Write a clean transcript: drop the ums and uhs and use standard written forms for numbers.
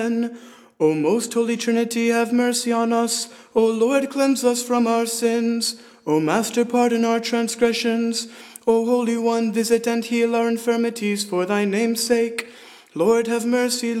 O most holy Trinity, have mercy on us. O Lord, cleanse us from our sins. O Master, pardon our transgressions. O Holy One, visit and heal our infirmities for thy name's sake. Lord, have mercy.